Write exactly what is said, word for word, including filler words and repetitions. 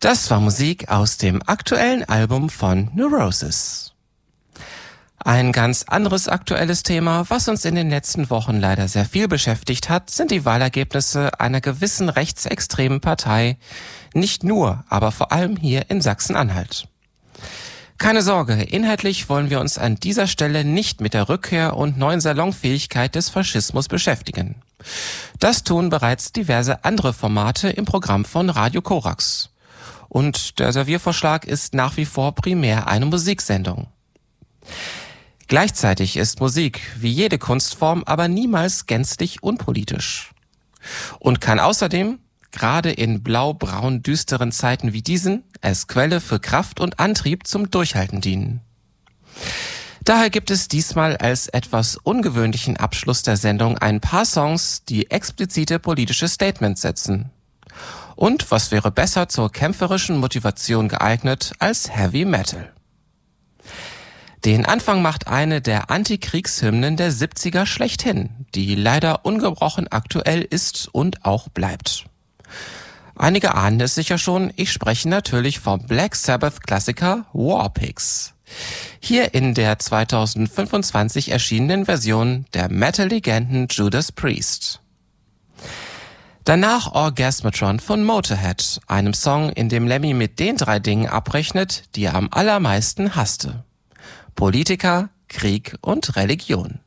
Das war Musik aus dem aktuellen Album von Neurosis. Ein ganz anderes aktuelles Thema, was uns in den letzten Wochen leider sehr viel beschäftigt hat, sind die Wahlergebnisse einer gewissen rechtsextremen Partei, nicht nur, aber vor allem hier in Sachsen-Anhalt. Keine Sorge, inhaltlich wollen wir uns an dieser Stelle nicht mit der Rückkehr und neuen Salonfähigkeit des Faschismus beschäftigen. Das tun bereits diverse andere Formate im Programm von Radio Korax. Und der Serviervorschlag ist nach wie vor primär eine Musiksendung. Gleichzeitig ist Musik, wie jede Kunstform, aber niemals gänzlich unpolitisch. Und kann außerdem, gerade in blau-braun düsteren Zeiten wie diesen, als Quelle für Kraft und Antrieb zum Durchhalten dienen. Daher gibt es diesmal als etwas ungewöhnlichen Abschluss der Sendung ein paar Songs, die explizite politische Statements setzen. Und was wäre besser zur kämpferischen Motivation geeignet als Heavy Metal? Den Anfang macht eine der Antikriegshymnen der siebziger schlechthin, die leider ungebrochen aktuell ist und auch bleibt. Einige ahnen es sicher schon, ich spreche natürlich vom Black Sabbath-Klassiker War Pigs. Hier in der zweitausendfünfundzwanzig erschienenen Version der Metal-Legenden Judas Priest. Danach Orgasmatron von Motorhead, einem Song, in dem Lemmy mit den drei Dingen abrechnet, die er am allermeisten hasste: Politiker, Krieg und Religion.